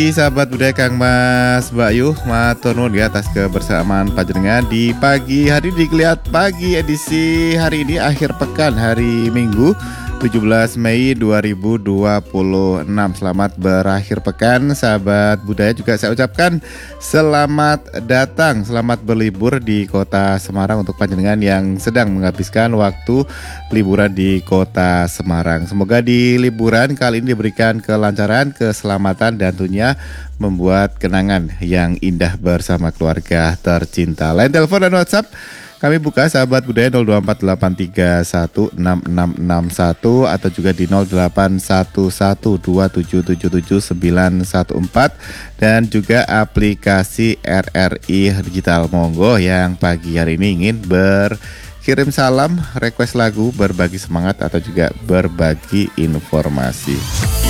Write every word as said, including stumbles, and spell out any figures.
Sahabat budaya Kang Mas Mbak Yu, matur nuwun ya atas kebersamaan panjenengan di pagi hari di Geliat Pagi edisi hari ini akhir pekan hari Minggu tujuh belas Mei dua ribu dua puluh enam. Selamat berakhir pekan sahabat budaya, juga saya ucapkan selamat datang, selamat berlibur di kota Semarang untuk panjenengan yang sedang menghabiskan waktu liburan di kota Semarang. Semoga di liburan kali ini diberikan kelancaran, keselamatan, dan tentunya membuat kenangan yang indah bersama keluarga tercinta. Line telepon dan WhatsApp kami buka sahabat budaya nol dua empat delapan tiga satu enam enam enam satu atau juga di nol delapan satu satu dua tujuh tujuh tujuh sembilan satu empat, dan juga aplikasi R R I Digital. Monggo yang pagi hari ini ingin berkirim salam, request lagu, berbagi semangat atau juga berbagi informasi.